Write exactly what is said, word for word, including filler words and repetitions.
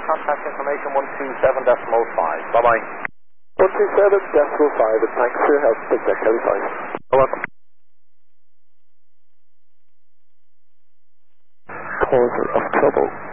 contact information one two seven decimal five. Bye-bye. one two seven decimal five, and thanks for your help, Exec Heli five. You're welcome. Cause of trouble.